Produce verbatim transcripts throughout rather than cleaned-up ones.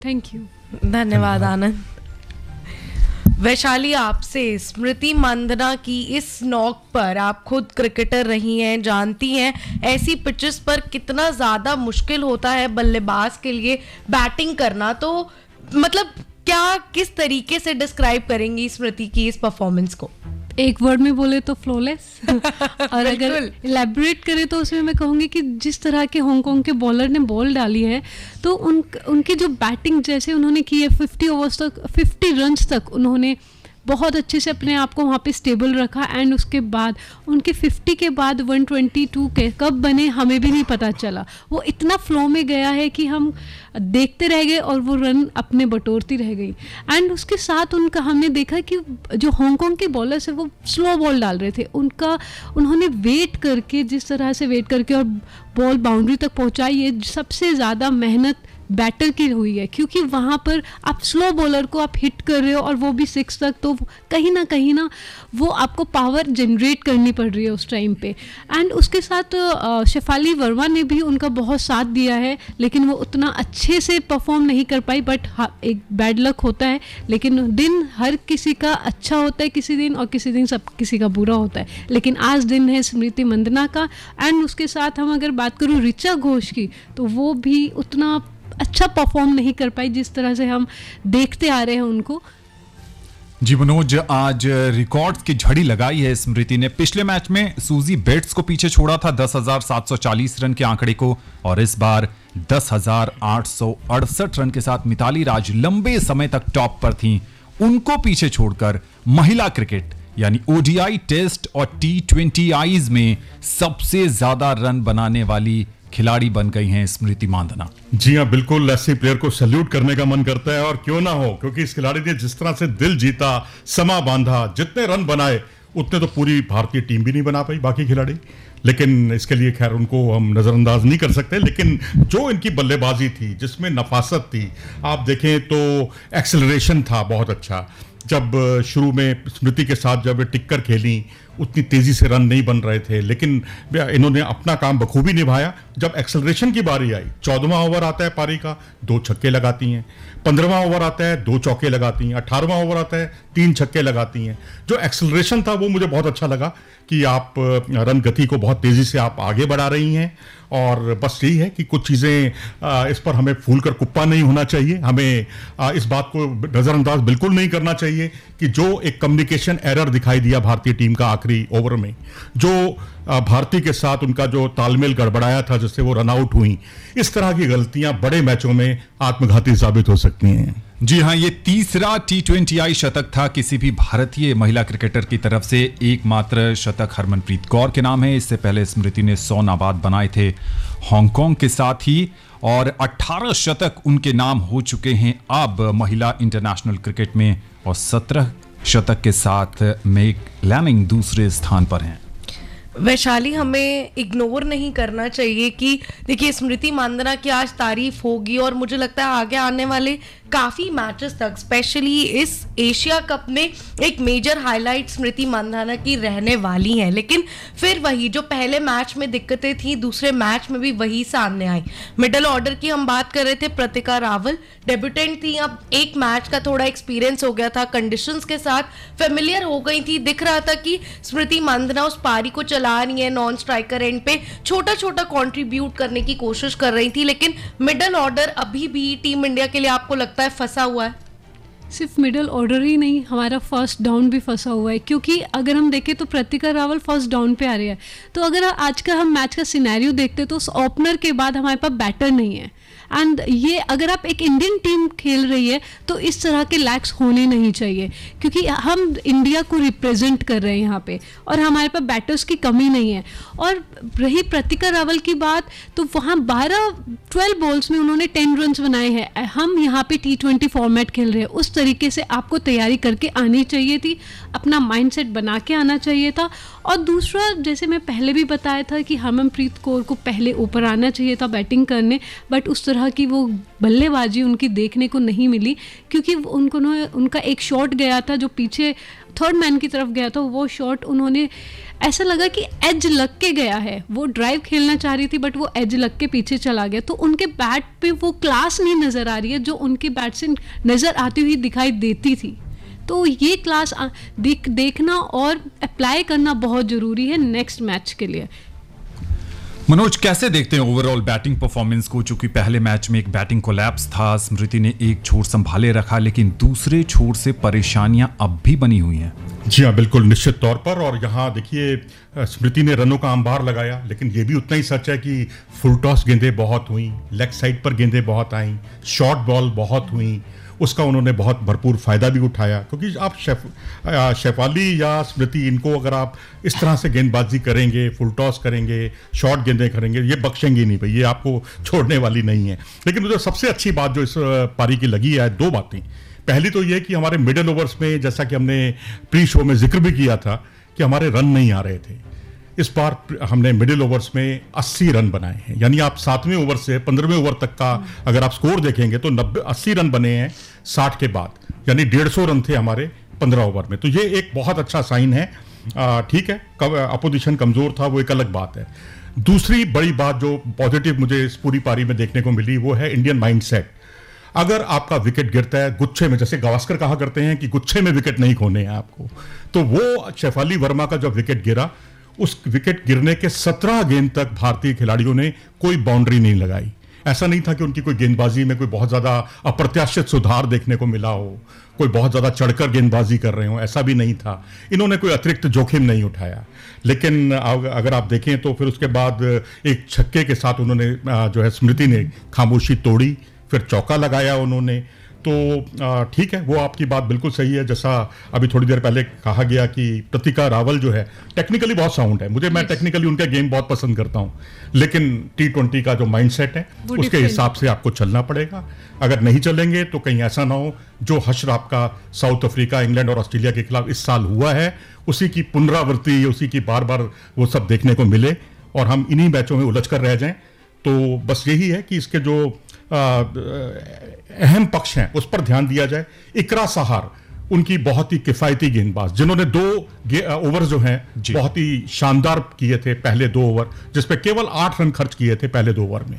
Thank you. धन्यवाद आनंद। वैशाली, आपसे स्मृति मंदना की इस नॉक पर, आप खुद क्रिकेटर रही हैं, जानती हैं ऐसी पिचेस पर कितना ज़्यादा मुश्किल होता है बल्लेबाज के लिए बैटिंग करना, तो मतलब क्या, किस तरीके से डिस्क्राइब करेंगी स्मृति की इस परफॉर्मेंस को? एक वर्ड में बोले तो फ्लॉलेस और अगर इलेबोरेट करें तो उसमें मैं कहूँगी कि जिस तरह के हांगकांग के बॉलर ने बॉल डाली है, तो उन उनकी जो बैटिंग जैसे उन्होंने की है, फिफ्टी ओवर्स तक, फिफ्टी रन्स तक उन्होंने बहुत अच्छे से अपने आप को वहाँ पे स्टेबल रखा। एंड उसके बाद उनके फिफ्टी के बाद वन ट्वेंटी टू के कब बने हमें भी नहीं पता चला। वो इतना फ्लो में गया है कि हम देखते रह गए और वो रन अपने बटोरती रह गई। एंड उसके साथ उनका हमने देखा कि जो हांगकांग के बॉलर्स है वो स्लो बॉल डाल रहे थे, उनका उन्होंने वेट करके, जिस तरह से वेट करके और बॉल बाउंड्री तक पहुँचाई है, सबसे ज़्यादा मेहनत बैटर की हुई है, क्योंकि वहाँ पर आप स्लो बॉलर को आप हिट कर रहे हो और वो भी सिक्स तक, तो कहीं ना कहीं ना वो आपको पावर जनरेट करनी पड़ रही है उस टाइम पे। एंड उसके साथ शेफाली वर्मा ने भी उनका बहुत साथ दिया है, लेकिन वो उतना अच्छे से परफॉर्म नहीं कर पाई। बट हाँ, एक बैड लक होता है, लेकिन दिन हर किसी का अच्छा होता है किसी दिन, और किसी दिन सब किसी का बुरा होता है। लेकिन आज दिन है स्मृति मंदना का। एंड उसके साथ हम अगर बात करूँ ऋचा घोष की, तो वो भी उतना अच्छा परफॉर्म नहीं कर पाई जिस तरह से हम देखते आ रहे हैं उनको। जी मनोज, आज रिकॉर्ड्स की झड़ी लगाई है स्मृति ने। पिछले मैच में सूजी बेट्स को पीछे छोड़ा था दस हजार सात सौ चालीस रन के आंकड़े को, और इस बार दस हजार आठ सौ अड़सठ रन के साथ मिताली राज लंबे समय तक टॉप पर थीं। उनको पीछे छोड़कर महिला क्रिकेट यानी ओडीआई, टेस्ट और टी ट्वेंटी आईज में सबसे ज्यादा रन बनाने वाली खिलाड़ी बन गई हैं स्मृति मंदना। जी हाँ, बिल्कुल ऐसे प्लेयर को सैल्यूट करने का मन करता है, और क्यों ना हो, क्योंकि इस खिलाड़ी ने जिस तरह से दिल जीता, समा बांधा, जितने रन बनाए उतने तो पूरी भारतीय टीम भी नहीं बना पाई बाकी खिलाड़ी। लेकिन इसके लिए खैर उनको हम नज़रअंदाज नहीं कर सकते। लेकिन जो इनकी बल्लेबाजी थी, जिसमें नफासत थी, आप देखें तो एक्सेलरेशन था बहुत अच्छा। जब शुरू में स्मृति के साथ जब टिक्कर खेली, उतनी तेज़ी से रन नहीं बन रहे थे, लेकिन इन्होंने अपना काम बखूबी निभाया। जब एक्सेलरेशन की बारी आई, चौदहवां ओवर आता है पारी का, दो छक्के लगाती हैं। पंद्रहवां ओवर आता है, दो चौके लगाती हैं। अठारहवां ओवर आता है, तीन छक्के लगाती हैं। जो एक्सेलरेशन था वो मुझे बहुत अच्छा लगा कि आप रन गति को बहुत तेज़ी से आप आगे बढ़ा रही हैं। और बस यही है कि कुछ चीज़ें इस पर हमें फूल कर कुप्पा नहीं होना चाहिए। हमें इस बात को नज़रअंदाज बिल्कुल नहीं करना चाहिए कि जो एक कम्युनिकेशन एरर दिखाई दिया भारतीय टीम का आखिरी ओवर में, जो भारतीय के साथ उनका जो तालमेल गड़बड़ाया था, जिससे वो रन आउट हुई, इस तरह की गलतियां बड़े मैचों में आत्मघाती साबित हो सकती हैं। जी हाँ, ये तीसरा टी ट्वेंटी आई शतक था किसी भी भारतीय महिला क्रिकेटर की तरफ से। एकमात्र शतक हरमनप्रीत कौर के नाम है। इससे पहले स्मृति ने सौ नाबाद बनाए थे हांगकांग के साथ ही, और अठारह शतक उनके नाम हो चुके हैं अब महिला इंटरनेशनल क्रिकेट में, और सत्रह शतक के साथ मेग लैमिंग दूसरे स्थान पर हैं। वैशाली, हमें इग्नोर नहीं करना चाहिए कि देखिए स्मृति मंदना की आज तारीफ होगी, और मुझे लगता है आगे आने वाले काफ़ी मैचेस तक, स्पेशली इस एशिया कप में एक मेजर हाईलाइट स्मृति मंदना की रहने वाली हैं। लेकिन फिर वही जो पहले मैच में दिक्कतें थी, दूसरे मैच में भी वही सामने आई। मिडल ऑर्डर की हम बात कर रहे थे, प्रतिका रावल डेब्यूटेंट थी, अब एक मैच का थोड़ा एक्सपीरियंस हो गया था, कंडीशंस के साथ फेमिलियर हो गई थी। दिख रहा था कि स्मृति मंदना उस पारी को चला रही है, नॉन स्ट्राइकर एंड पे छोटा छोटा कंट्रीब्यूट करने की कोशिश कर रही थी। लेकिन मिडल ऑर्डर अभी भी टीम इंडिया के लिए आपको लगता है फंसा हुआ है? सिर्फ मिडल ऑर्डर ही नहीं, हमारा फर्स्ट डाउन भी फंसा हुआ है, क्योंकि अगर हम देखें तो प्रतिका रावल फर्स्ट डाउन पे आ रही है। तो अगर आज का हम मैच का सिनेरियो देखते तो उस ओपनर के बाद हमारे पास बैटर नहीं है। एंड ये अगर आप एक इंडियन टीम खेल रही है तो इस तरह के लैक्स होने नहीं चाहिए, क्योंकि हम इंडिया को रिप्रेजेंट कर रहे हैं यहाँ पे, और हमारे पास बैटर्स की कमी नहीं है। और रही प्रतिका रावल की बात, तो वहाँ बारह ट्वेल्व बॉल्स में उन्होंने टेन रन्स बनाए हैं। हम यहाँ पे टी ट्वेंटी फॉर्मेट खेल रहे हैं, उस तरीके से आपको तैयारी करके आनी चाहिए थी, अपना माइंडसेट बना के आना चाहिए था। और दूसरा, जैसे मैं पहले भी बताया था कि हरमनप्रीत कौर को पहले ऊपर आना चाहिए था बैटिंग करने, बट उस तरह की वो बल्लेबाजी उनकी देखने को नहीं मिली, क्योंकि उनको उनका एक शॉट गया था जो पीछे थर्ड मैन की तरफ गया था, वो शॉट उन्होंने ऐसा लगा कि एज लग के गया है, वो ड्राइव खेलना चाह रही थी बट वो एज लग के पीछे चला गया, तो उनके बैट पे वो क्लास नहीं नज़र आ रही है जो उनके बैट से नज़र आती हुई दिखाई देती थी। तो ये क्लास देख देखना और अप्लाई करना बहुत ज़रूरी है नेक्स्ट मैच के लिए। मनोज, कैसे देखते हैं ओवरऑल बैटिंग परफॉर्मेंस को? चूंकि पहले मैच में एक बैटिंग कोलैप्स था, स्मृति ने एक छोर संभाले रखा, लेकिन दूसरे छोर से परेशानियां अब भी बनी हुई हैं। जी हाँ, बिल्कुल निश्चित तौर पर। और यहाँ देखिए, स्मृति ने रनों का अंबार लगाया, लेकिन ये भी उतना ही सच है कि फुल टॉस गेंदें बहुत हुई, लेग साइड पर गेंदें बहुत आईं, शॉर्ट बॉल बहुत हुई, उसका उन्होंने बहुत भरपूर फ़ायदा भी उठाया। क्योंकि आप शेफ शेफाली या स्मृति, इनको अगर आप इस तरह से गेंदबाजी करेंगे, फुल टॉस करेंगे, शॉर्ट गेंदें करेंगे, ये बख्शेंगी नहीं भाई, ये आपको छोड़ने वाली नहीं है। लेकिन मुझे सबसे अच्छी बात जो इस पारी की लगी है, दो बातें। पहली तो ये कि हमारे मिडिल ओवर्स में, जैसा कि हमने प्री शो में जिक्र भी किया था, कि हमारे रन नहीं आ रहे थे। इस बार हमने मिडिल ओवर्स में अस्सी रन बनाए हैं, यानी आप सातवें ओवर से पंद्रहवें ओवर तक का अगर आप स्कोर देखेंगे तो नब्बे अस्सी रन बने हैं साठ के बाद, यानी डेढ़ सौ रन थे हमारे पंद्रह ओवर में। तो ये एक बहुत अच्छा साइन है। ठीक है, अपोजिशन कमजोर था, वो एक अलग बात है। दूसरी बड़ी बात जो पॉजिटिव मुझे इस पूरी पारी में देखने को मिली, वो है इंडियन माइंडसेट। अगर आपका विकेट गिरता है गुच्छे में, जैसे गावस्कर कहा करते हैं कि गुच्छे में विकेट नहीं खोने हैं आपको, तो वो शेफाली वर्मा का जब विकेट गिरा, उस विकेट गिरने के सत्रह गेंद तक भारतीय खिलाड़ियों ने कोई बाउंड्री नहीं लगाई। ऐसा नहीं था कि उनकी कोई गेंदबाजी में कोई बहुत ज्यादा अप्रत्याशित सुधार देखने को मिला हो, कोई बहुत ज्यादा चढ़कर गेंदबाजी कर रहे हो, ऐसा भी नहीं था। इन्होंने कोई अतिरिक्त जोखिम नहीं उठाया। लेकिन अगर आप देखें तो फिर उसके बाद एक छक्के के साथ उन्होंने, जो है स्मृति ने खामोशी तोड़ी, फिर चौका लगाया उन्होंने। तो ठीक है, वो आपकी बात बिल्कुल सही है। जैसा अभी थोड़ी देर पहले कहा गया कि प्रतिका रावल जो है टेक्निकली बहुत साउंड है, मुझे मैं टेक्निकली उनका गेम बहुत पसंद करता हूं, लेकिन टी ट्वेंटी का जो माइंडसेट है उसके हिसाब से आपको चलना पड़ेगा। अगर नहीं चलेंगे तो कहीं ऐसा ना हो जो हश्र आपका साउथ अफ्रीका, इंग्लैंड और ऑस्ट्रेलिया के खिलाफ इस साल हुआ है, उसी की पुनरावृत्ति, उसी की बार बार वो सब देखने को मिले और हम इन्हीं मैचों में उलझ कर रह जाएं। तो बस यही है कि इसके जो अहम पक्ष हैं उस पर ध्यान दिया जाए। इकरा सहार, उनकी बहुत ही किफायती गेंदबाज, जिन्होंने दो ओवर जो हैं बहुत ही शानदार किए थे, पहले दो ओवर जिसपे केवल आठ रन खर्च किए थे पहले दो ओवर में।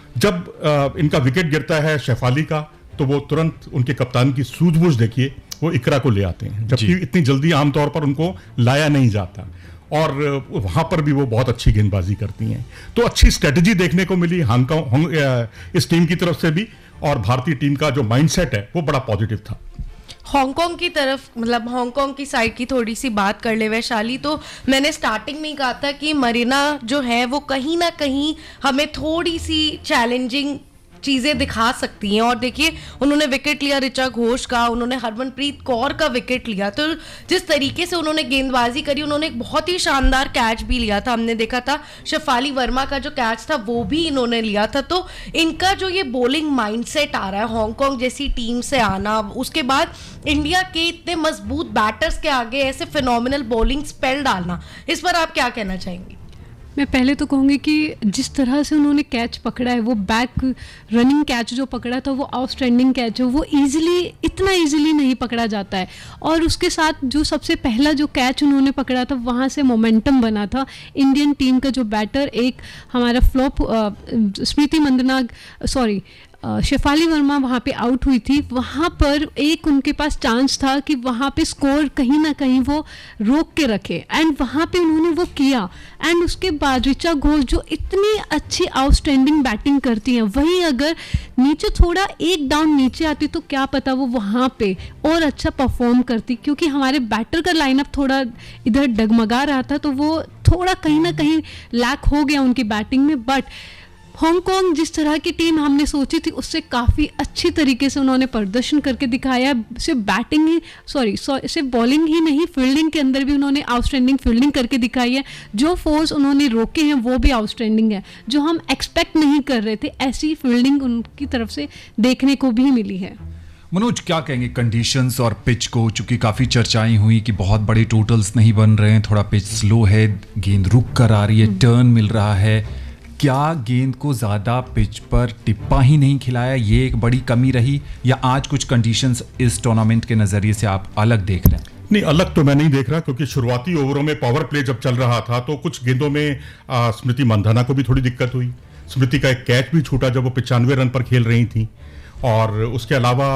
जब आ, इनका विकेट गिरता है शेफाली का, तो वो तुरंत उनके कप्तान की सूझबूझ देखिए, वो इकरा को ले आते हैं, जबकि इतनी जल्दी आमतौर पर उनको लाया नहीं जाता, और वहां पर भी वो बहुत अच्छी गेंदबाजी करती हैं। तो अच्छी स्ट्रेटजी देखने को मिली हांगकांग इस टीम की तरफ से भी, और भारतीय टीम का जो माइंडसेट है वो बड़ा पॉजिटिव था। हांगकांग की तरफ, मतलब हांगकांग की साइड की थोड़ी सी बात कर ले वैशाली, तो मैंने स्टार्टिंग में ही कहा था कि मरीना जो है वो कहीं ना कहीं हमें थोड़ी सी चैलेंजिंग चीज़ें दिखा सकती हैं। और देखिए, उन्होंने विकेट लिया ऋचा घोष का, उन्होंने हरमनप्रीत कौर का विकेट लिया, तो जिस तरीके से उन्होंने गेंदबाजी करी, उन्होंने एक बहुत ही शानदार कैच भी लिया था। हमने देखा था शेफाली वर्मा का जो कैच था वो भी इन्होंने लिया था। तो इनका जो ये बॉलिंग माइंडसेट आ रहा है हांगकांग जैसी टीम से आना, उसके बाद इंडिया के इतने मजबूत बैटर्स के आगे ऐसे फिनोमिनल बॉलिंग स्पेल डालना, इस पर आप क्या कहना चाहेंगे? मैं पहले तो कहूँगी कि जिस तरह से उन्होंने कैच पकड़ा है, वो बैक रनिंग कैच जो पकड़ा था वो आउटस्टैंडिंग कैच है, वो इजीली, इतना इजीली नहीं पकड़ा जाता है। और उसके साथ जो सबसे पहला जो कैच उन्होंने पकड़ा था, वहाँ से मोमेंटम बना था। इंडियन टीम का जो बैटर, एक हमारा फ्लॉप स्मृति मंदना सॉरी शेफाली वर्मा वहाँ पे आउट हुई थी, वहाँ पर एक उनके पास चांस था कि वहाँ पे स्कोर कहीं ना कहीं वो रोक के रखे, एंड वहाँ पे उन्होंने वो किया। एंड उसके बाद ऋचा घोष जो इतनी अच्छी आउटस्टैंडिंग बैटिंग करती हैं, वही अगर नीचे थोड़ा एक डाउन नीचे आती तो क्या पता वो वहाँ पे और अच्छा परफॉर्म करती, क्योंकि हमारे बैटर का लाइनअप थोड़ा इधर डगमगा रहा था, तो वो थोड़ा कहीं ना कहीं लैक हो गया उनकी बैटिंग में। बट हांगकांग जिस तरह की टीम हमने सोची थी उससे काफ़ी अच्छी तरीके से उन्होंने प्रदर्शन करके दिखाया। सिर्फ बैटिंग ही सॉरी सिर्फ बॉलिंग ही नहीं, फील्डिंग के अंदर भी उन्होंने आउटस्टैंडिंग फील्डिंग करके दिखाई है। जो फोर्स उन्होंने रोके हैं वो भी आउटस्टैंडिंग है, जो हम एक्सपेक्ट नहीं कर रहे थे, ऐसी फील्डिंग उनकी तरफ से देखने को भी मिली है। मनोज क्या कहेंगे कंडीशंस और पिच को, चूंकि काफ़ी चर्चाएं हुई कि बहुत बड़े टोटल्स नहीं बन रहे हैं, थोड़ा पिच स्लो है, गेंद रुक कर आ रही है, टर्न मिल रहा है, क्या गेंद को ज़्यादा पिच पर टिप्पा ही नहीं खिलाया, ये एक बड़ी कमी रही, या आज कुछ कंडीशंस इस टूर्नामेंट के नज़रिए से आप अलग देख रहे हैं? नहीं, अलग तो मैं नहीं देख रहा, क्योंकि शुरुआती ओवरों में पावर प्ले जब चल रहा था तो कुछ गेंदों में आ, स्मृति मंधाना को भी थोड़ी दिक्कत हुई। स्मृति का एक कैच भी छूटा जब वो पचानवे रन पर खेल रही थी, और उसके अलावा